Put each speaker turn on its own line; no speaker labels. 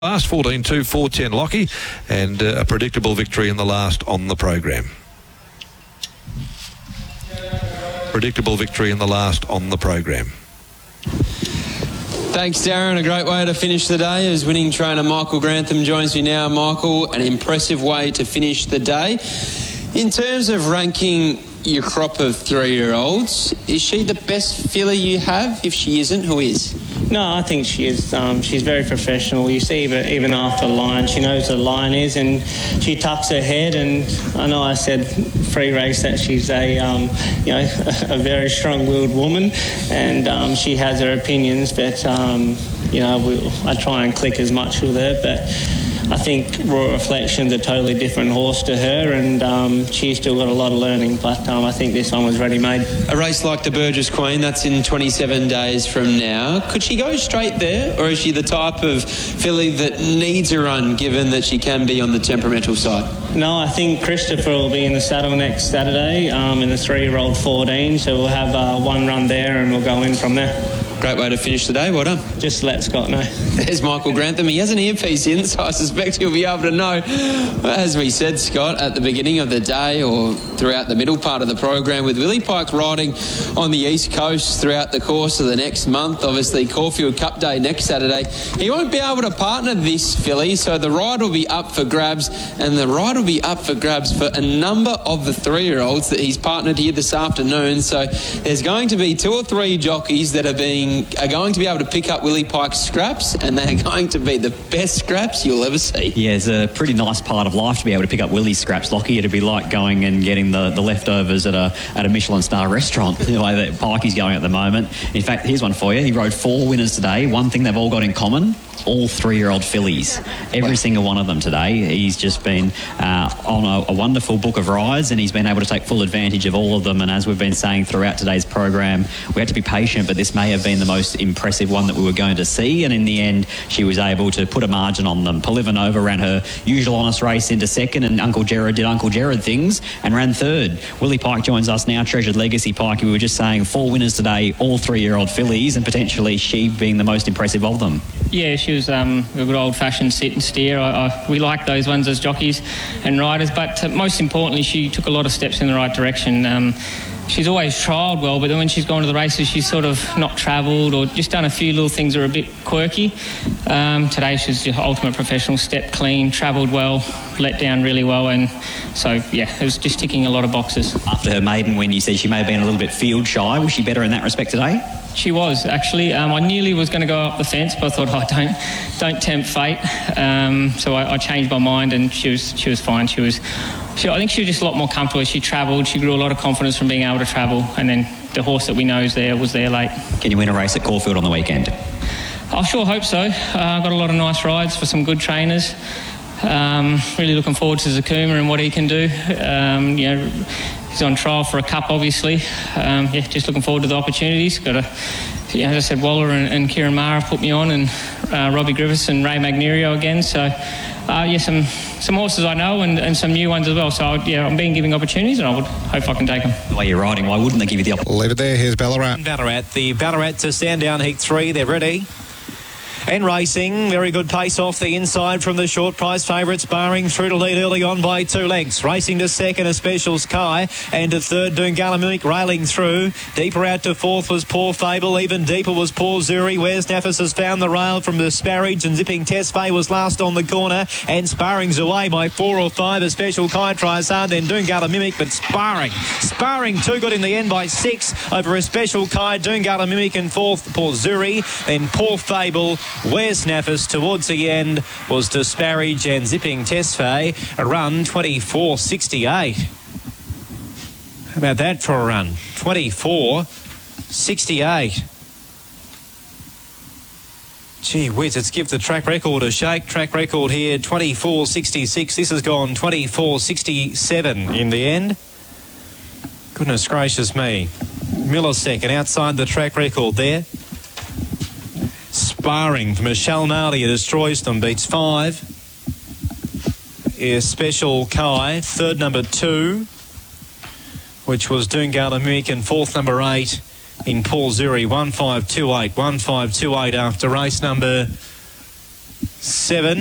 Last 14-2, 4-10 Lockie, and a predictable victory in the last on the program. Predictable victory in the last on the program.
Thanks, Darren. A great way to finish the day as winning trainer Michael Grantham joins me now. Michael, an impressive way to finish the day. In terms of ranking your crop of 3-year-olds, is she the best filly you have? If she isn't, who is?
No, I think she is. She's very professional. You see, but even after the line, she knows what a line is, and she tucks her head. And I know I said pre-race that she's a very strong-willed woman, and she has her opinions. But I try and click as much with her, but I think Royal Reflection's a totally different horse to her, and she's still got a lot of learning, but I think this one was ready-made.
A race like the Burgess Queen, that's in 27 days from now. Could she go straight there, or is she the type of filly that needs a run, given that she can be on the temperamental side?
No, I think Christopher will be in the saddle next Saturday in the 3-year-old 14, so we'll have one run there and we'll go in from there.
Great way to finish the day. Well done.
Just let Scott know.
There's Michael Grantham. He has an earpiece in, so I suspect he'll be able to know. As we said, Scott, at the beginning of the day or throughout the middle part of the program, with Willie Pike riding on the East Coast throughout the course of the next month, obviously Caulfield Cup Day next Saturday, he won't be able to partner this filly, so the ride will be up for grabs, and the ride will be up for grabs for a number of the 3-year-olds that he's partnered here this afternoon. So there's going to be 2 or 3 jockeys that are going to be able to pick up Willie Pike's scraps, and they're going to be the best scraps you'll ever see.
Yeah, it's a pretty nice part of life to be able to pick up Willie's scraps, Lockie. It'd be like going and getting the leftovers at a Michelin star restaurant, the way that Pikey's going at the moment. In fact, here's one for you. He rode 4 winners today. One thing they've all got in common: all 3-year-old fillies. Every single one of them today. He's just been on a wonderful book of rides, and he's been able to take full advantage of all of them. And as we've been saying throughout today's program, we had to be patient, but this may have been the most impressive one that we were going to see. And in the end, she was able to put a margin on them. Polivanova ran her usual honest race into second, and Uncle Gerard did Uncle Gerard things and ran third. Willie Pike joins us now, Treasured Legacy Pike. We were just saying 4 winners today, all 3-year-old fillies, and potentially she being the most impressive of them.
Yeah, she was a good old-fashioned sit and steer. We like those ones as jockeys and riders, but most importantly, she took a lot of steps in the right direction. She's always trialled well, but then when she's gone to the races, she's sort of not travelled or just done a few little things that are a bit quirky. Today, she's the ultimate professional, stepped clean, travelled well, let down really well, and so, yeah, it was just ticking a lot of boxes.
After her maiden win, you said she may have been a little bit field shy. Was she better in that respect today?
She was, actually. I nearly was going to go up the fence, but I thought, don't tempt fate. So I changed my mind, and she was fine. I think she was just a lot more comfortable as she travelled. She grew a lot of confidence from being able to travel, and then the horse that we know was there late.
Can you win a race at Caulfield on the weekend?
I sure hope so. I've got a lot of nice rides for some good trainers. Really looking forward to Zakuma and what he can do. He's on trial for a cup, obviously. Just looking forward to the opportunities. As I said, Waller and Kieran Mara put me on, and Robbie Griffiths and Ray Magnerio again. So, some horses I know and some new ones as well. So, I'm being given opportunities, and I would hope I can take them.
The way you're riding, why wouldn't they give you the opportunity?
Leave it there. Here's Ballarat.
The Ballarat to Sandown Heat 3. They're ready. And racing, very good pace off the inside from the short price favourites, barring through to lead early on by 2 lengths. Racing to second, a Special Sky, and to third, Doongala Mimic railing through. Deeper out to fourth was Poor Fable, even deeper was Paul Zuri. Where's Nafis has found the rail from the Sparridge, and Zipping Tesfaye was last on the corner, and Sparring's away by 4 or 5. A Special Kai tries hard, then Doongala Mimic, but Sparring too good in the end by 6 over a Special Kai. Doongala Mimic in fourth, Paul Zuri, then Poor Fable. Where's Nafis towards the end was to Sparridge and Zipping Tesfaye. A run 24.68. How about that for a run? 24.68. Gee whiz, let's give the track record a shake. Track record here, 24.66. This has gone 24.67 in the end. Goodness gracious me. Millisecond outside the track record there. Sparring from Michelle Nardi, destroys them, beats 5. Is Special Kai, third number 2, which was Doongala Mimic, and fourth number 8 in Paul Zuri, 1528. 1528 after race number 7.